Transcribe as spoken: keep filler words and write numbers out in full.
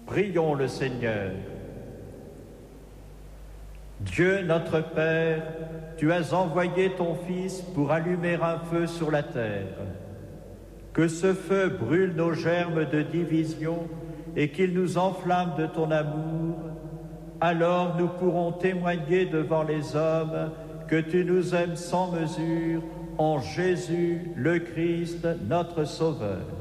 Prions le Seigneur. Dieu notre Père, tu as envoyé ton Fils pour allumer un feu sur la terre. Que ce feu brûle nos germes de division et qu'il nous enflamme de ton amour. Alors nous pourrons témoigner devant les hommes que tu nous aimes sans mesure en Jésus, le Christ, notre Sauveur.